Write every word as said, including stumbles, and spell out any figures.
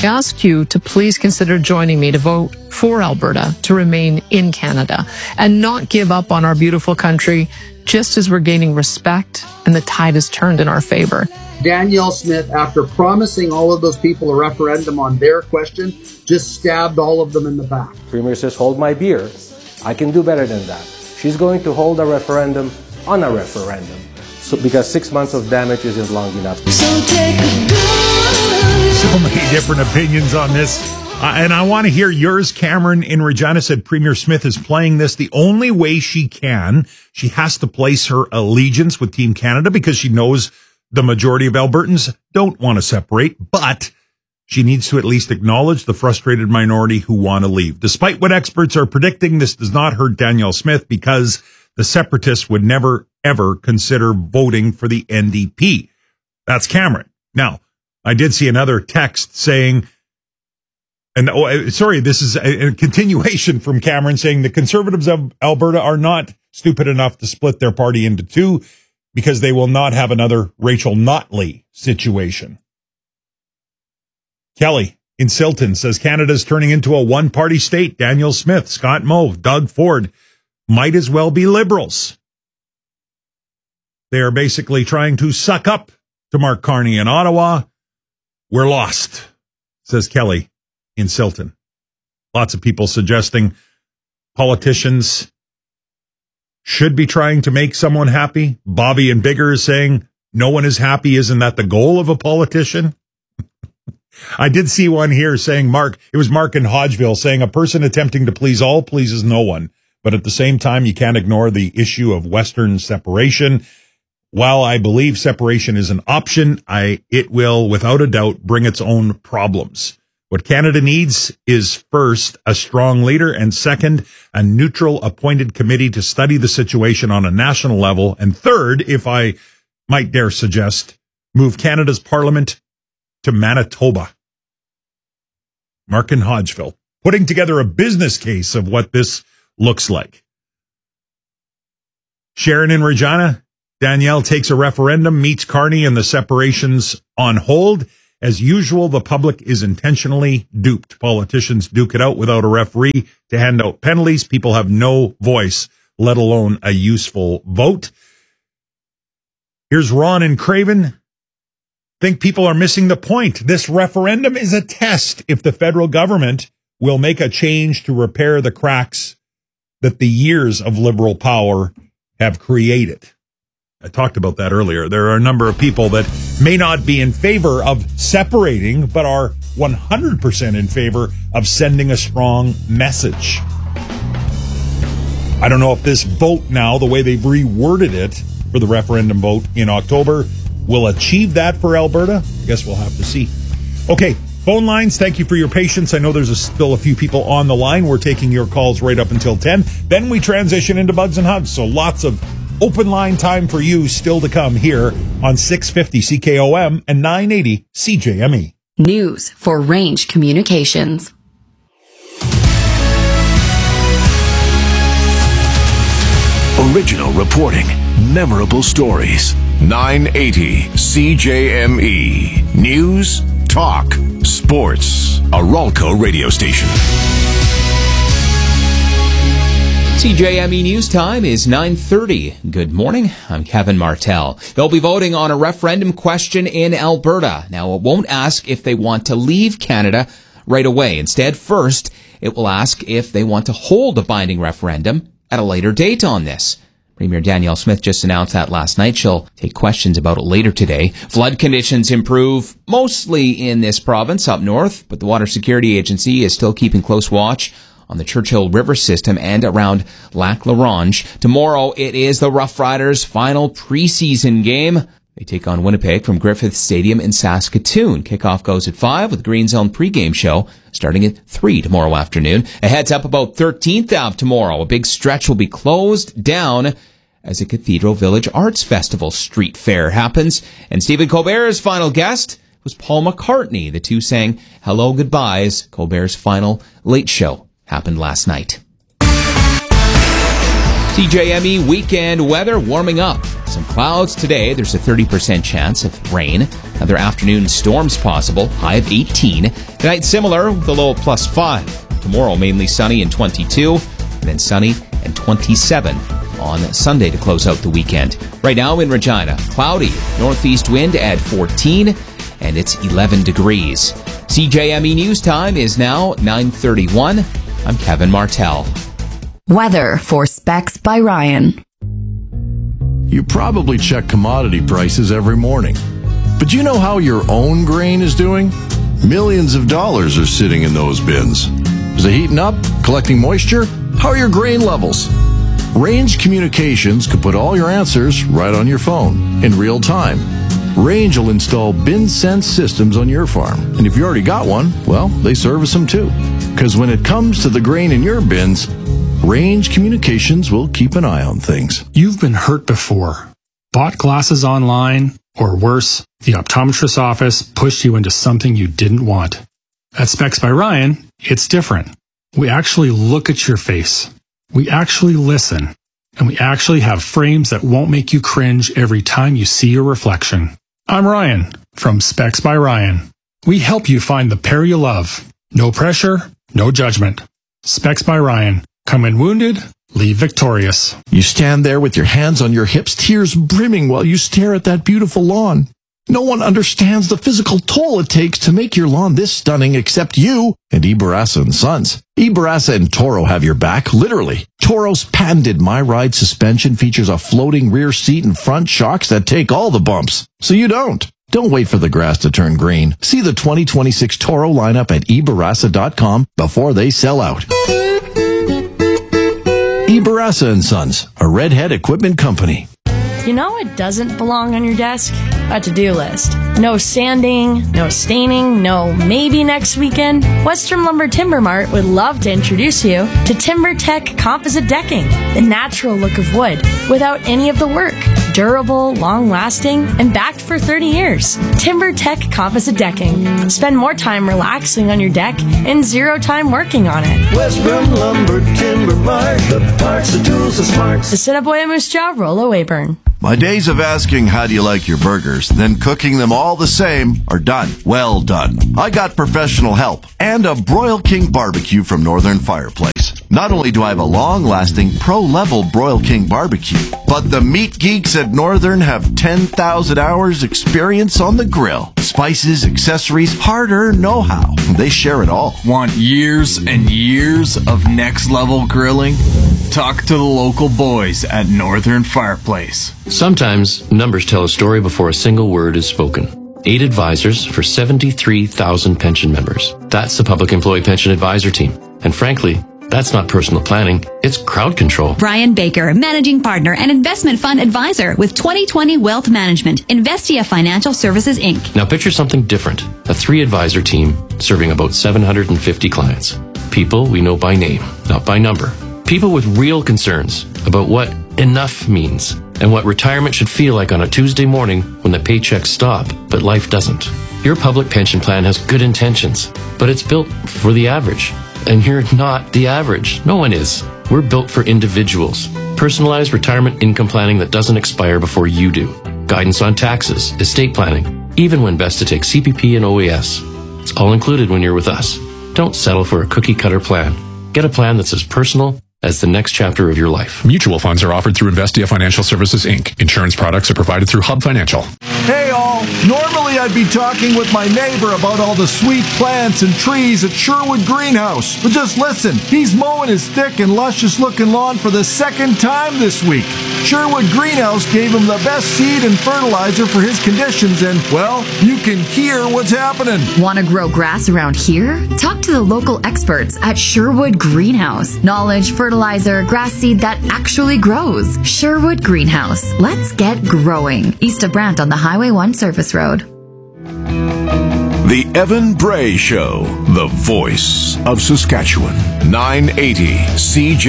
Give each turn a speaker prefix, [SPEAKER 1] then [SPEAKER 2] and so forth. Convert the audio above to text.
[SPEAKER 1] I ask you to please consider joining me to vote for Alberta to remain in Canada and not give up on our beautiful country just as we're gaining respect and the tide has turned in our favor.
[SPEAKER 2] Danielle Smith, after promising all of those people a referendum on their question, just stabbed all of them in the back.
[SPEAKER 3] Premier says, hold my beer. I can do better than that. She's going to hold a referendum on a referendum. So, because six months of damage isn't long enough.
[SPEAKER 4] So many different opinions on this. Uh, and I want to hear yours. Cameron in Regina said Premier Smith is playing this the only way she can. She has to place her allegiance with Team Canada because she knows the majority of Albertans don't want to separate, but she needs to at least acknowledge the frustrated minority who want to leave. Despite what experts are predicting, this does not hurt Danielle Smith because the separatists would never, ever consider voting for the N D P. That's Cameron. Now, I did see another text saying, and oh, sorry, this is a, a continuation from Cameron saying the Conservatives of Alberta are not stupid enough to split their party into two because they will not have another Rachel Notley situation. Kelly in Silton says Canada's turning into a one-party state. Danielle Smith, Scott Moe, Doug Ford might as well be Liberals. They are basically trying to suck up to Mark Carney in Ottawa. We're lost, says Kelly in Silton. Lots of people suggesting politicians should be trying to make someone happy. Bobby and Bigger is saying no one is happy. Isn't that the goal of a politician? I did see one here saying Mark, it was Mark in Hodgeville saying a person attempting to please all pleases no one. But at the same time, you can't ignore the issue of Western separation. While I believe separation is an option, I it will, without a doubt, bring its own problems. What Canada needs is, first, a strong leader, and second, a neutral appointed committee to study the situation on a national level, and third, if I might dare suggest, move Canada's parliament to Manitoba. Mark in Hodgeville, putting together a business case of what this looks like. Sharon in Regina, Danielle takes a referendum, meets Carney, and the separations on hold. As usual, the public is intentionally duped. Politicians duke it out without a referee to hand out penalties. People have no voice, let alone a useful vote. Here's Ron in Craven. Think people are missing the point. This referendum is a test if the federal government will make a change to repair the cracks that the years of Liberal power have created. I talked about that earlier. There are a number of people that may not be in favor of separating, but are one hundred percent in favor of sending a strong message. I don't know if this vote now, the way they've reworded it for the referendum vote in October, will achieve that for Alberta. I guess we'll have to see. Okay, phone lines, thank you for your patience. I know there's a, still a few people on the line. We're taking your calls right up until ten. Then we transition into Bugs and Hugs, so lots of open line time for you still to come here on six fifty C K O M and nine eighty C J M E.
[SPEAKER 5] News for Range Communications.
[SPEAKER 6] Original reporting, memorable stories. nine eighty C J M E. News, talk, sports. A Ralco radio station.
[SPEAKER 7] C J M E News time is nine thirty. Good morning. I'm Kevin Martell. They'll be voting on a referendum question in Alberta. Now, it won't ask if they want to leave Canada right away. Instead, first, it will ask if they want to hold a binding referendum at a later date on this. Premier Danielle Smith just announced that last night. She'll take questions about it later today. Flood conditions improve mostly in this province up north, but the Water Security Agency is still keeping close watch on the Churchill River system and around Lac La Ronge. Tomorrow, it is the Rough Riders' final preseason game. They take on Winnipeg from Griffith Stadium in Saskatoon. Kickoff goes at five with the Green Zone pregame show starting at three tomorrow afternoon. A heads up about thirteenth Avenue tomorrow. A big stretch will be closed down as the Cathedral Village Arts Festival Street Fair happens. And Stephen Colbert's final guest was Paul McCartney. The two sang Hello Goodbyes. Colbert's final late show happened last night. C J M E weekend weather warming up. Some clouds today. There's a thirty percent chance of rain. Other afternoon storms possible, high of eighteen. Tonight similar, with a low of plus five. Tomorrow mainly sunny and twenty-two, and then sunny and twenty-seven on Sunday to close out the weekend. Right now in Regina, cloudy, northeast wind at fourteen, and it's eleven degrees. C J M E News Time is now nine thirty-one. I'm Kevin Martell.
[SPEAKER 5] Weather for Specs by Ryan.
[SPEAKER 8] You probably check commodity prices every morning. But do you know how your own grain is doing? Millions of dollars are sitting in those bins. Is it heating up? Collecting moisture? How are your grain levels? Range Communications can put all your answers right on your phone in real time. Range will install BinSense systems on your farm. And if you already got one, well, they service them too. Because when it comes to the grain in your bins, Range Communications will keep an eye on things.
[SPEAKER 9] You've been hurt before. Bought glasses online, or worse, the optometrist's office pushed you into something you didn't want. At Specs by Ryan, it's different. We actually look at your face. We actually listen. And we actually have frames that won't make you cringe every time you see your reflection. I'm Ryan from Specs by Ryan. We help you find the pair you love. No pressure, no judgment. Specs by Ryan. Come in wounded, leave victorious.
[SPEAKER 8] You stand there with your hands on your hips, tears brimming while you stare at that beautiful lawn. No one understands the physical toll it takes to make your lawn this stunning except you and Ibarasa and Sons. Ibarasa and Toro have your back, literally. Toro's patented My Ride suspension features a floating rear seat and front shocks that take all the bumps, so you don't. Don't wait for the grass to turn green. See the twenty twenty-six Toro lineup at ibarasa dot com before they sell out. Ibarasa and Sons, a Redhead equipment company.
[SPEAKER 10] You know what doesn't belong on your desk? A to-do list. No sanding, no staining, no maybe next weekend. Western Lumber Timber Mart would love to introduce you to TimberTech Composite Decking, the natural look of wood without any of the work. Durable, long-lasting, and backed for thirty years. TimberTech Composite Decking. Spend more time relaxing on your deck and zero time working on it.
[SPEAKER 11] Western Lumber Timber Mart, the parts, the tools, the smarts.
[SPEAKER 10] The Assiniboia Moose Jaw, Rollo Weyburn.
[SPEAKER 12] My days of asking how do you like your burgers, then cooking them all the same, are done. Well done. I got professional help and a Broil King barbecue from Northern Fireplace. Not only do I have a long-lasting, pro-level Broil King barbecue, but the meat geeks at Northern have ten thousand hours experience on the grill. Spices, accessories, hard-earned know-how. They share it all.
[SPEAKER 13] Want years and years of next-level grilling? Talk to the local boys at Northern Fireplace.
[SPEAKER 14] Sometimes numbers tell a story before a single word is spoken. Eight advisors for seventy-three thousand pension members. That's the Public Employee Pension Advisor Team. And frankly, that's not personal planning, it's crowd control.
[SPEAKER 15] Brian Baker, Managing Partner and Investment Fund Advisor with twenty twenty Wealth Management, Investia Financial Services, Incorporated.
[SPEAKER 14] Now picture something different. A three-advisor team serving about seven hundred fifty clients. People we know by name, not by number. People with real concerns about what enough means and what retirement should feel like on a Tuesday morning when the paychecks stop, but life doesn't. Your public pension plan has good intentions, but it's built for the average. And you're not the average. No one is. We're built for individuals. Personalized retirement income planning that doesn't expire before you do. Guidance on taxes, estate planning, even when best to take C P P and O A S. It's all included when you're with us. Don't settle for a cookie-cutter plan. Get a plan that's as personal as the next chapter of your life.
[SPEAKER 16] Mutual funds are offered through Investia Financial Services, Incorporated. Insurance products are provided through Hub Financial.
[SPEAKER 17] Hey all, normally I'd be talking with my neighbor about all the sweet plants and trees at Sherwood Greenhouse. But just listen, he's mowing his thick and luscious looking lawn for the second time this week. Sherwood Greenhouse gave him the best seed and fertilizer for his conditions and, well, you can hear what's happening.
[SPEAKER 5] Want to grow grass around here? Talk to the local experts at Sherwood Greenhouse. Knowledge, fertilizer, grass seed that actually grows. Sherwood Greenhouse. Let's get growing. East of Brant on the Highway one Service Road.
[SPEAKER 6] The Evan Bray Show, the voice of Saskatchewan. nine eighty C J